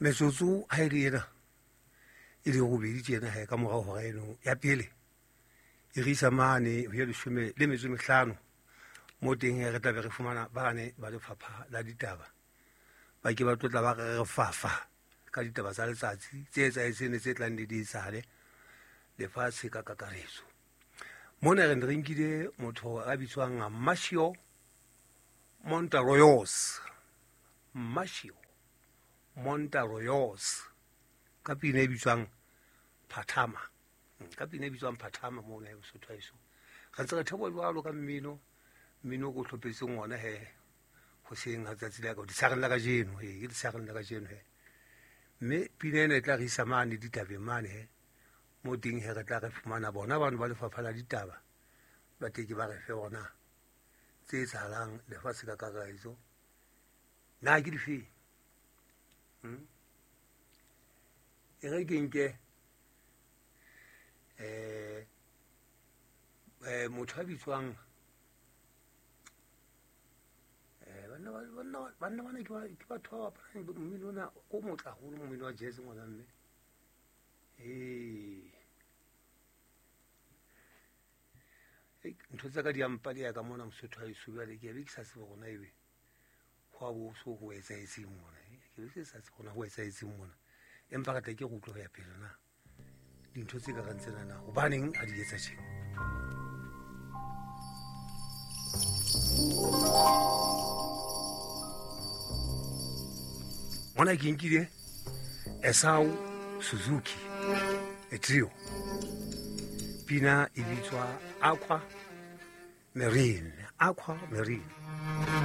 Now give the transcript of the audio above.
metsotso ha e le ena e le go bedi tjena he ka morao hora eno ya pele e re isa mane ho ya 15 mo teng re tla be re fumana bane ba lefapha la ditaba ba ke ba tlotla ba re fafa ka ditaba tsa letsatsi tse etsahetseng tse tlang di etsahale lefatshe ka kakaretso. Mona re nkile motho a bitswang Mashio Montaroyos ka pina e bitswang Phathama mona e Sotho iso ga ntse re thabo jwalo ka mmino go tlhophetseng ona he go seng ha tsatsi la ka di tsagella ka jeno ke di tsagella ka jeno he mme pina ena e tla re isa mane ditabeng mane he mo teng he re tla re fumana bona bantu ba lefapha la ditaba ba teke ba re fe ona tse etsahalang lefatshe ka kakaretso na ke dife e re ke nke motho a bitswang banna bana ke batho ba bapalang mmino ona o motla haholo mmino wa jazz ngwana mme ntho tsa ka di ampalea ka mona Mosotho a iso bjale ke be ke sa tsebe gona ebe go a bo so go etsaetseng mona ke be ke sa tsebe gona go etsaetseng mona empa ka tla ke go utlwa ya pele na dintho tse ka gantsena na hobaneng a di etsa tjena mona ke nkile Esau Suzuki e trio pina e bitswa Aqua Marine